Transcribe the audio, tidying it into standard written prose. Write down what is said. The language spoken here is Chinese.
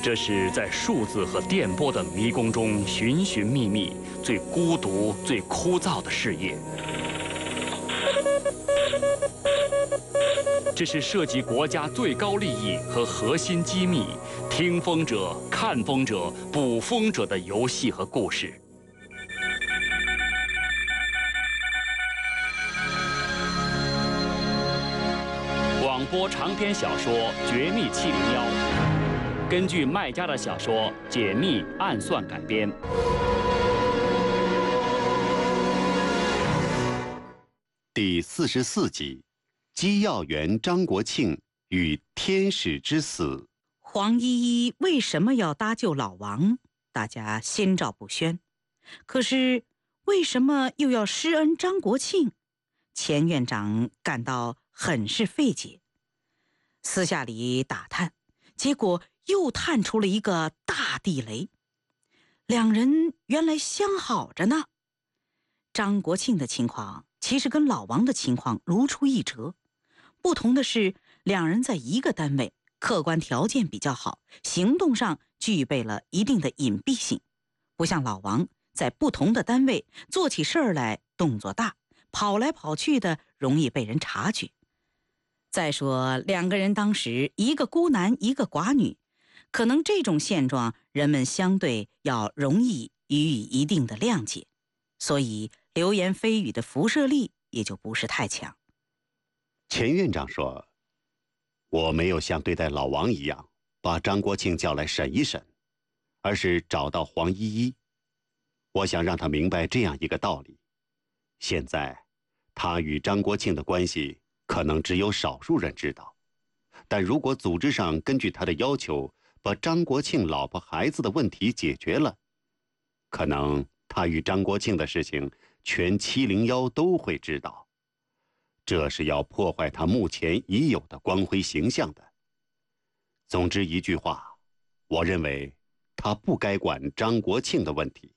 这是在数字和电波的迷宫中寻寻觅觅、最孤独、最枯燥的事业。这是涉及国家最高利益和核心机密、听风者、看风者、捕风者的游戏和故事。广播长篇小说《绝密701》，根据麦家的小说《解密暗算》改编。 第44集，机要员张国庆与天使之死。 黄依依为什么要搭救老王？大家心照不宣。可是为什么又要施恩张国庆？钱院长感到很是费解。私下里打探，结果又探出了一个大地雷。两人原来相好着呢。张国庆的情况其实跟老王的情况如出一辙，不同的是，两人在一个单位，客观条件比较好，行动上具备了一定的隐蔽性，不像老王在不同的单位做起事儿来动作大，跑来跑去的，容易被人察觉。再说两个人当时一个孤男一个寡女，可能这种现状人们相对要容易予以一定的谅解，所以流言蜚语的辐射力也就不是太强。 钱院长说，我没有像对待老王一样把张国庆叫来审一审，而是找到黄依依。我想让他明白这样一个道理，现在他与张国庆的关系可能只有少数人知道，但如果组织上根据他的要求把张国庆老婆孩子的问题解决了，可能他与张国庆的事情全701都会知道。这是要破坏他目前已有的光辉形象的。总之一句话，我认为他不该管张国庆的问题。